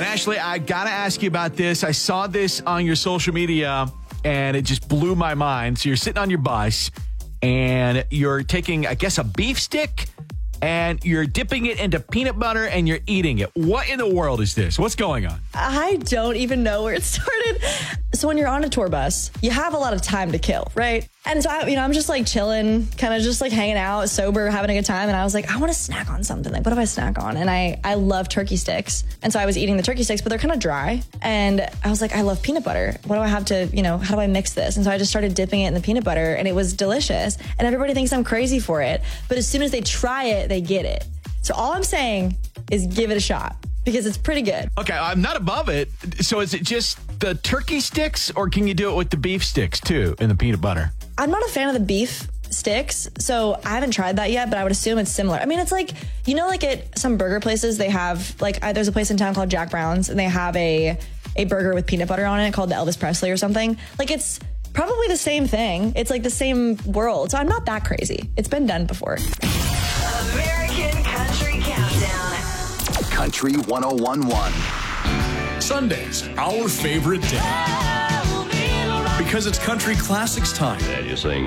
Ashley, I got to ask you about this. I saw this on your social media, and it just blew my mind. So you're sitting on your bus, and you're taking, I guess, a beef stick, and you're dipping it into peanut butter, and you're eating it. What in the world is this? What's going on? I don't even know where it started. So when you're on a tour bus, you have a lot of time to kill, right? And so, I'm just like chilling, kind of just like hanging out, sober, having a good time. And I was like, I want to snack on something. Like, what do I snack on? And I love turkey sticks. And so I was eating the turkey sticks, but they're kind of dry. And I was like, I love peanut butter. What do I have to, how do I mix this? And so I just started dipping it in the peanut butter, and it was delicious. And everybody thinks I'm crazy for it. But as soon as they try it, they get it. So all I'm saying is give it a shot, because it's pretty good. Okay, I'm not above it. So is it just the turkey sticks, or can you do it with the beef sticks too in the peanut butter? I'm not a fan of the beef sticks, so I haven't tried that yet, but I would assume it's similar. I mean, it's like, like at some burger places, they have, like, there's a place in town called Jack Brown's, and they have a burger with peanut butter on it called the Elvis Presley or something. Like, it's probably the same thing. It's like the same world. So I'm not that crazy. It's been done before. American Country Countdown. Country 101.1. Sundays, our favorite day. Because it's country classics time. And you sing